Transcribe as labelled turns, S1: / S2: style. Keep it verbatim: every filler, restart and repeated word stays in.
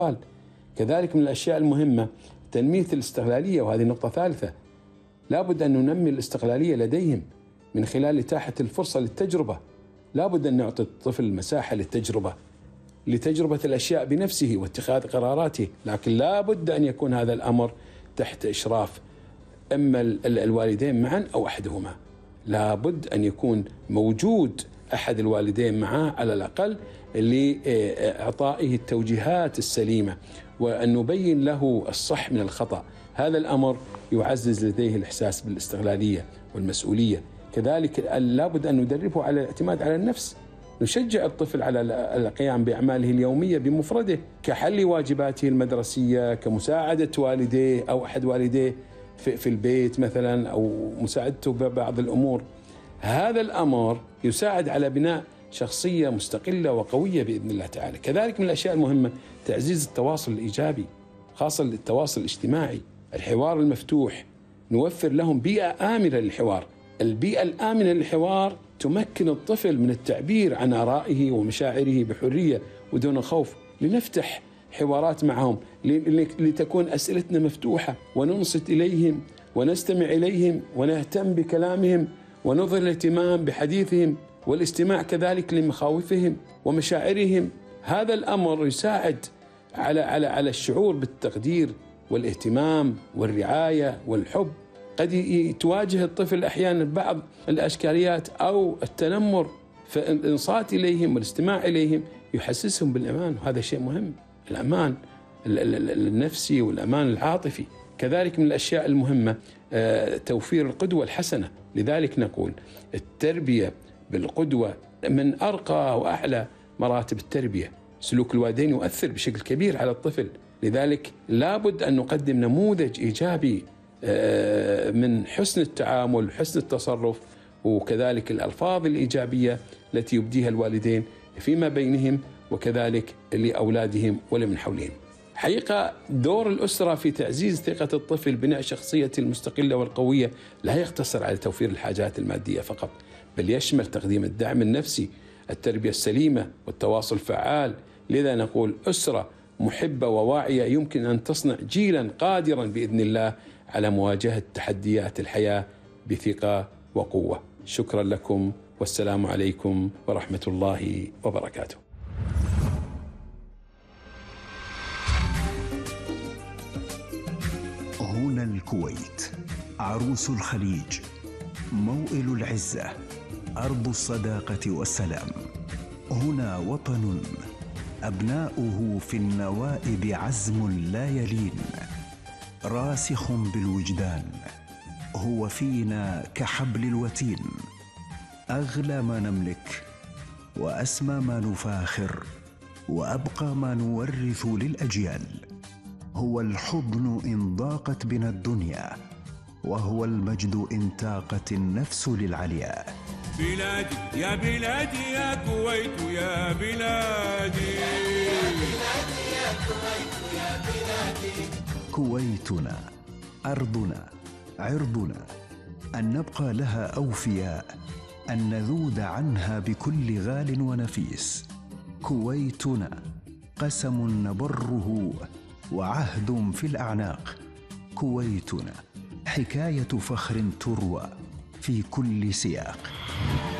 S1: كذلك من الأشياء المهمة تنمية الاستقلالية، وهذه نقطة ثالثة. لا بد أن ننمي الاستقلالية لديهم من خلال إتاحة الفرصة للتجربة. لا بد أن نعطي الطفل مساحة للتجربة لتجربة الأشياء بنفسه واتخاذ قراراته، لكن لا بد أن يكون هذا الأمر تحت إشراف إما الوالدين معا أو أحدهما. لا بد أن يكون موجود أحد الوالدين معه على الأقل لإعطائه التوجيهات السليمة، وأن نبين له الصح من الخطأ. هذا الأمر يعزز لديه الإحساس بالاستقلالية والمسؤولية. كذلك لا بد أن ندربه على الاعتماد على النفس. نشجع الطفل على القيام بأعماله اليومية بمفرده، كحل واجباته المدرسية، كمساعدة والديه أو أحد والديه في البيت مثلا، أو مساعدته ببعض الأمور. هذا الأمر يساعد على بناء شخصية مستقلة وقوية بإذن الله تعالى. كذلك من الأشياء المهمة تعزيز التواصل الإيجابي، خاصة التواصل الاجتماعي، الحوار المفتوح. نوفر لهم بيئة آمنة للحوار. البيئة الآمنة للحوار تمكن الطفل من التعبير عن آرائه ومشاعره بحرية ودون خوف. لنفتح حوارات معهم، لتكون أسئلتنا مفتوحة، وننصت إليهم ونستمع إليهم ونهتم بكلامهم ونظهر الاهتمام بحديثهم، والاستماع كذلك لمخاوفهم ومشاعرهم. هذا الأمر يساعد على على على الشعور بالتقدير والاهتمام والرعاية والحب. قد تواجه الطفل أحيانا بعض الأشكاليات أو التنمر، فالإنصات إليهم والاستماع إليهم يحسسهم بالأمان، وهذا شيء مهم، الأمان النفسي والأمان العاطفي. كذلك من الأشياء المهمة توفير القدوة الحسنة. لذلك نقول التربية بالقدوة من أرقى وأعلى مراتب التربية. سلوك الوالدين يؤثر بشكل كبير على الطفل، لذلك لابد أن نقدم نموذج إيجابي من حسن التعامل، حسن التصرف، وكذلك الألفاظ الإيجابية التي يبديها الوالدين فيما بينهم وكذلك لأولادهم ولمن حولهم. حقيقة دور الأسرة في تعزيز ثقة الطفل، بناء شخصيته المستقلة والقوية، لا يقتصر على توفير الحاجات المادية فقط، بل يشمل تقديم الدعم النفسي، التربية السليمة والتواصل الفعال. لذا نقول أسرة محبة وواعية يمكن أن تصنع جيلا قادرا بإذن الله على مواجهة تحديات الحياة بثقة وقوة. شكرا لكم، والسلام عليكم ورحمة الله وبركاته.
S2: هنا الكويت، عروس الخليج، موئل العزة، أرض الصداقة والسلام. هنا وطن أبناؤه في النوائب عزم لا يلين، راسخ بالوجدان، هو فينا كحبل الوتين، أغلى ما نملك وأسمى ما نفاخر وأبقى ما نورث للأجيال. هو الحضن إن ضاقت بنا الدنيا، وهو المجد إن تاقت النفس للعلياء.
S3: بلادي يا بلادي يا كويت يا بلادي، يا بلادي يا كويت يا بلادي.
S2: كويتنا أرضنا عرضنا، أن نبقى لها أوفياء، أن نذود عنها بكل غال ونفيس. كويتنا قسم نبره وعهد في الأعناق. كويتنا حكاية فخر تروى في كل سياق.